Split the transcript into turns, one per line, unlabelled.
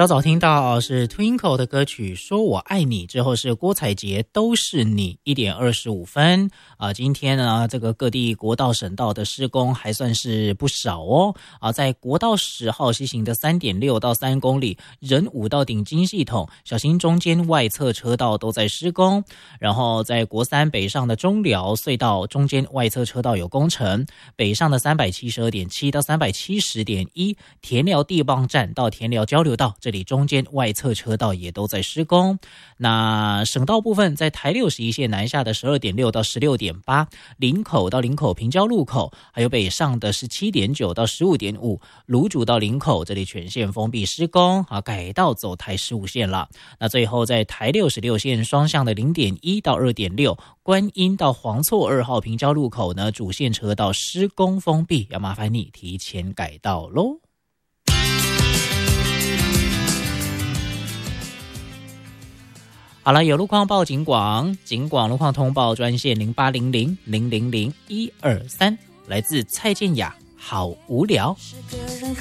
稍早听到是 Twinkle 的歌曲《说我爱你》，之后是郭采洁《都是你》1点25分今天呢，这个各地国道省道的施工还算是不少哦在国道10号西行的 3.6 到3公里仁武到顶金系统，小心中间外侧车道都在施工。然后在国3北上的中寮隧道中间外侧车道有工程，北上的 372.7 到 370.1 田寮地磅站到田寮交流道，这里中间外侧车道也都在施工。那省道部分，在台61线南下的 12.6 到 16.8 林口到林口平交路口，还有北上的 17.9 到 15.5 芦竹到林口，这里全线封闭施工改道走台15线了。那最后在台66线双向的 0.1 到 2.6 观音到黄厝2号平交路口呢，主线车道施工封闭，要麻烦你提前改道咯。好了，有路况报警广路况通报专线0800000123，来自蔡健雅，好无聊。